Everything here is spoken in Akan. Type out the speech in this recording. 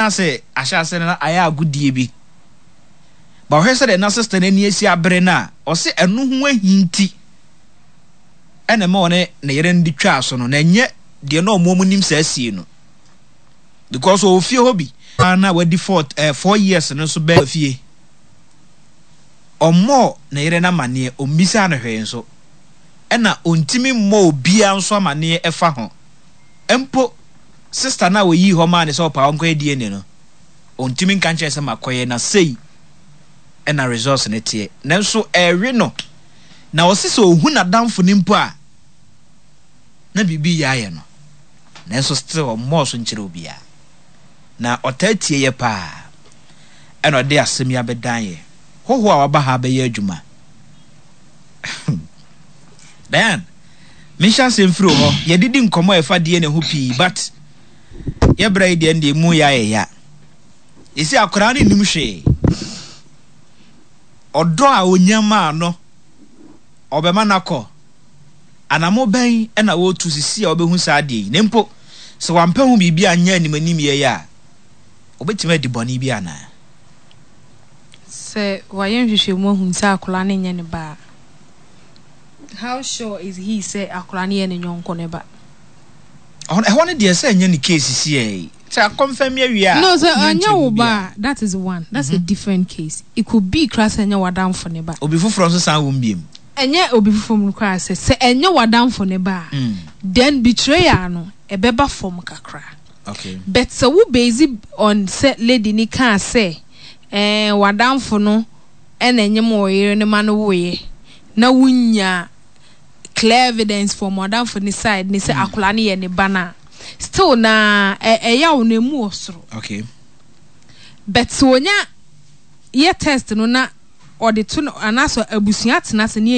say asha say na aya agudie bi ba hwe say na sister na ni esi abre na o se enu ho ahinti ene ma one na yere ndi twa so no na nye de na omo nim sa asie no because o fie hobi na we default 4 years no so be fie omo na yere na mane o misa na hwe nso ena ontimi mo bia nso amane efa ho empo sister na we yi ho ma ne so pa onko edie ne no ontimi nka nche se makoye na sei ena resource ne tie nanso ewe no na osise ohu na damfo ni mpo a na bibi yaye no nanso still mo so nchire obia na otatie ye pa ena de asem ya bedan ye hoho a waba ha be ye adwuma dan misha semfro ho ye didi nkomo efa de ne ho pi but ye brai de ndi mu yaye ya isi akora ne nim hwe odo a onyama no obema nako anamo ben na wo tu sisi a obehu sa ade nempo se wampa hu bibia anya animanim ye ya obetima di boni bia na se wayen hwehwe mu hu sa akora ne nya ne ba. How sure is he say akora ne ne nyonko ne ba? On e won de say nya ne case sisi e say confirm ya wi a no so anya wo ba that is one that's a different case. It could be class anya wadam for ne ba obi foforo so san wo mbiem enye obi fofom kwa se enye wadam for ne ba then betrayer no ebeba form kakra. Okay, but so we based on set lady ni kan say wadam for no enye mo yire ne ma no wo ye na wunya clear evidence for wadam for ni side ni say akola ne ye ne bana still na ya wo na mu osoro. Okay, but so nya ye test no na or the two anaso abusua tena se